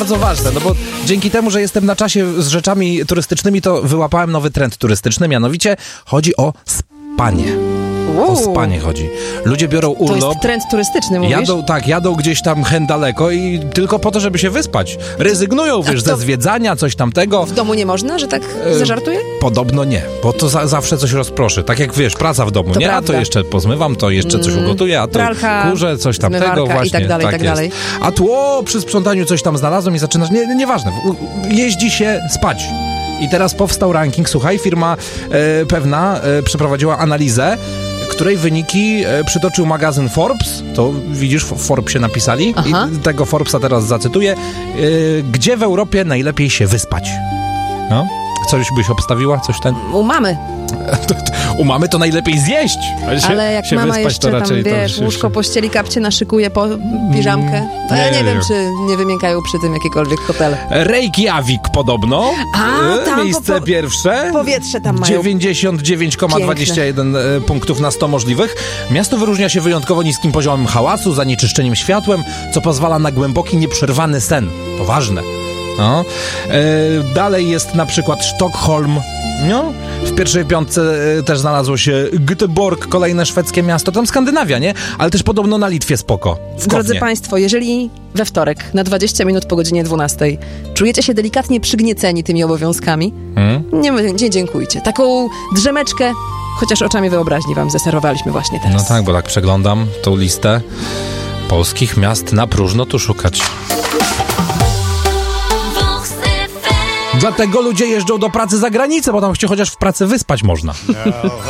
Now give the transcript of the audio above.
Bardzo ważne, no bo dzięki temu, że jestem na czasie z rzeczami turystycznymi, to wyłapałem nowy trend turystyczny, mianowicie chodzi o spanie. O spanie chodzi. Ludzie biorą urlop. To jest trend turystyczny, mówisz? Jadą gdzieś tam hen daleko i tylko po to, żeby się wyspać. Rezygnują, wiesz, ze zwiedzania, coś tamtego. W domu nie można, że tak zażartuję? Podobno nie, bo to zawsze coś rozproszy. Tak jak wiesz, praca w domu, to nie? prawda. A to jeszcze pozmywam, to jeszcze coś ugotuję, a to pralka, kurzę, coś tamtego właśnie. I tak dalej, i tak jest. dalej. A tu przy sprzątaniu coś tam znalazłem i zaczynasz, nieważne, jeździ się spać. I teraz powstał ranking, słuchaj, firma pewna przeprowadziła analizę, której wyniki przytoczył magazyn Forbes, to widzisz, w Forbesie napisali. Aha. I tego Forbesa teraz zacytuję. Gdzie w Europie najlepiej się wyspać? No? Coś byś obstawiła? Coś ten? U mamy. U mamy to najlepiej zjeść. Ale jak się mama wyspać, jeszcze to raczej tam, wiesz, łóżko, pościeli, kapcie naszykuje po piżamkę, to ja nie wiem, czy nie wymiękają przy tym jakiekolwiek hotele. Reykjavik podobno. Tam miejsce pierwsze. Powietrze tam mają. 99,21 punktów na 100 możliwych. Miasto wyróżnia się wyjątkowo niskim poziomem hałasu, zanieczyszczeniem światłem, co pozwala na głęboki, nieprzerwany sen. To ważne. No. Dalej jest na przykład Sztokholm. No. W pierwszej piątce też znalazło się Göteborg, kolejne szwedzkie miasto. Tam Skandynawia, nie? Ale też podobno na Litwie spoko. Drodzy Państwo, jeżeli we wtorek na 20 minut po godzinie 12 czujecie się delikatnie przygnieceni tymi obowiązkami, nie dziękujcie. Taką drzemeczkę, chociaż oczami wyobraźni wam zaserwowaliśmy właśnie teraz. No tak, bo tak przeglądam tą listę polskich miast, na próżno tu szukać. Dlatego ludzie jeżdżą do pracy za granicę, bo tam się chociaż w pracy wyspać można.